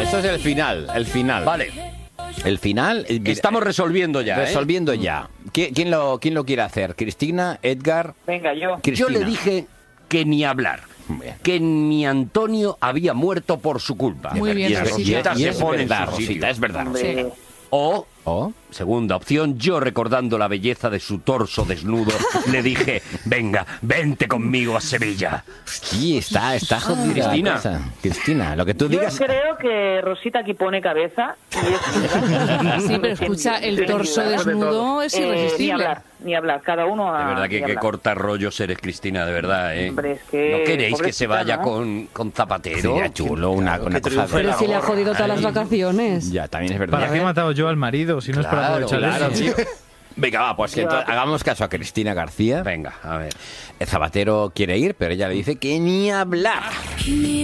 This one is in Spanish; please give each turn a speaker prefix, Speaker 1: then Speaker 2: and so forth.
Speaker 1: esto es el final,
Speaker 2: Vale.
Speaker 1: El final.
Speaker 2: Estamos resolviendo ya.
Speaker 1: Resolviendo ya. ¿Quién lo quiere hacer? ¿Cristina? ¿Edgar?
Speaker 3: Venga, yo.
Speaker 2: Yo le dije que ni hablar. Que mi Antonio había muerto por su culpa.
Speaker 4: Muy bien,
Speaker 2: y
Speaker 4: Rosita.
Speaker 2: Rosita se pone en
Speaker 1: verdad,
Speaker 2: su sitio.
Speaker 1: Rosita, es verdad.
Speaker 3: Hombre,
Speaker 2: O, segunda opción, yo recordando la belleza de su torso desnudo, le dije, venga, vente conmigo a Sevilla.
Speaker 1: Sí, está jodida.
Speaker 2: Cristina.
Speaker 1: la cosa. Cristina, lo que tú
Speaker 3: yo
Speaker 1: digas.
Speaker 3: creo que Rosita aquí pone cabeza. Y
Speaker 4: Sí, pero escucha, el torso desnudo es irresistible.
Speaker 3: Ni hablar, cada uno a...
Speaker 2: De verdad que corta rollos eres, Cristina, de verdad, ¿eh?
Speaker 3: Hombre, es que...
Speaker 2: ¿No queréis que
Speaker 3: pobrecita,
Speaker 2: se vaya
Speaker 3: ¿no?
Speaker 2: con Zapatero?
Speaker 1: Sería chulo, una cosa.
Speaker 5: Pero si le ha jodido todas las vacaciones.
Speaker 1: Ya, también es verdad.
Speaker 6: ¿Para qué he matado yo al marido si no es para aprovechar
Speaker 1: Claro,
Speaker 6: eso?
Speaker 1: tío. Venga, va, pues entonces, hagamos caso a Cristina García.
Speaker 2: Venga, a ver.
Speaker 1: El Zapatero quiere ir, pero ella le dice que ni hablar.